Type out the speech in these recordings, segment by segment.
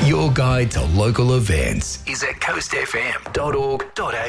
Your guide to local events is at coastfm.org.au.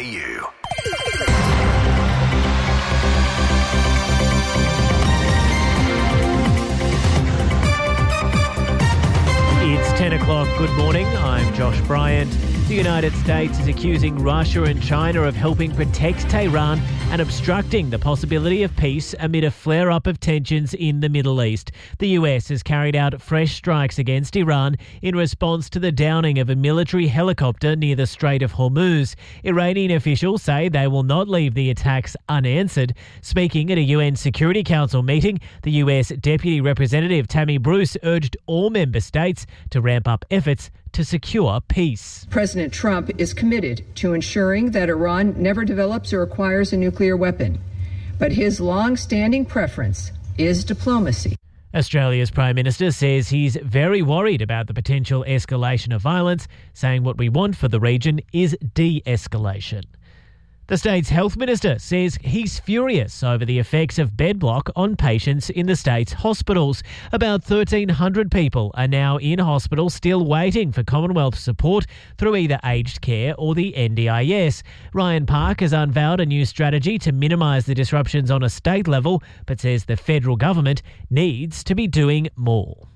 It's 10 o'clock. Good morning. I'm Josh Bryant. The United States is accusing Russia and China of helping protect Tehran and obstructing the possibility of peace amid a flare-up of tensions in the Middle East. The US has carried out fresh strikes against Iran in response to the downing of a military helicopter near the Strait of Hormuz. Iranian officials say they will not leave the attacks unanswered. Speaking at a UN Security Council meeting, the US Deputy Representative Tammy Bruce urged all member states to ramp up efforts to secure peace. President Trump is committed to ensuring that Iran never develops or acquires a nuclear weapon, but his long-standing preference is diplomacy. Australia's Prime Minister says he's very worried about the potential escalation of violence, saying what we want for the region is de-escalation. The state's health minister says he's furious over the effects of bed block on patients in the state's hospitals. About 1,300 people are now in hospital still waiting for Commonwealth support through either aged care or the NDIS. Ryan Park has unveiled a new strategy to minimise the disruptions on a state level, but says the federal government needs to be doing more.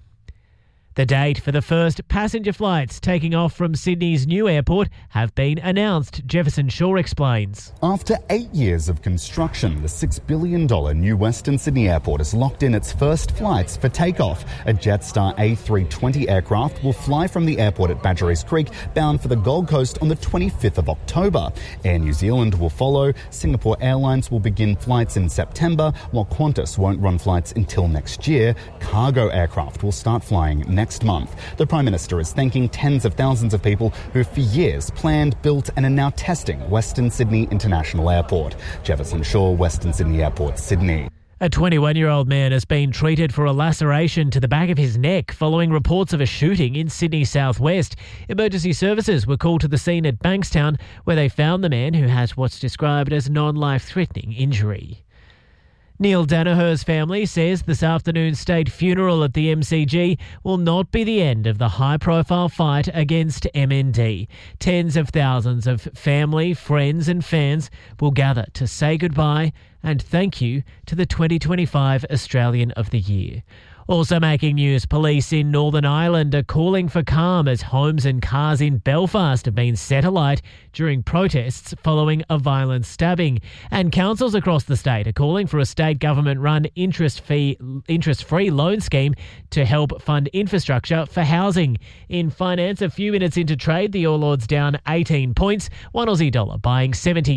The date for the first passenger flights taking off from Sydney's new airport have been announced. Jefferson Shaw explains. After 8 years of construction, the $6 billion new Western Sydney Airport has locked in its first flights for takeoff. A Jetstar A320 aircraft will fly from the airport at Badgerys Creek, bound for the Gold Coast on the 25th of October. Air New Zealand will follow. Singapore Airlines will begin flights in September, while Qantas won't run flights until next year. Cargo aircraft will start flying next month. The Prime Minister is thanking tens of thousands of people who for years planned, built and are now testing Western Sydney International Airport. Jefferson Shaw, Western Sydney Airport, Sydney. A 21-year-old man has been treated for a laceration to the back of his neck following reports of a shooting in Sydney southwest. Emergency services were called to the scene at Bankstown, where they found the man who has what's described as non-life-threatening injury. Neil Danaher's family says this afternoon's state funeral at the MCG will not be the end of the high-profile fight against MND. Tens of thousands of family, friends and fans will gather to say goodbye and thank you to the 2025 Australian of the Year. Also making news, police in Northern Ireland are calling for calm as homes and cars in Belfast have been set alight during protests following a violent stabbing. And councils across the state are calling for a state government-run interest-free loan scheme to help fund infrastructure for housing. In finance, a few minutes into trade, the All Ords down 18 points, one Aussie dollar buying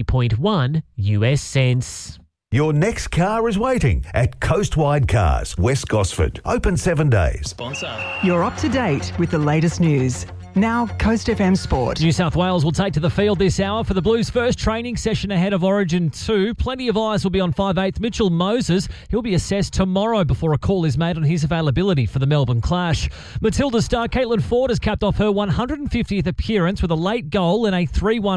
70.1 US cents. Your next car is waiting at Coastwide Cars, West Gosford. Open 7 days. Sponsor. You're up to date with the latest news. Now, Coast FM Sport. New South Wales will take to the field this hour for the Blues' first training session ahead of Origin 2. Plenty of eyes will be on 5'8" Mitchell Moses. He'll be assessed tomorrow before a call is made on his availability for the Melbourne clash. Matilda star Caitlin Ford has capped off her 150th appearance with a late goal in a 3-1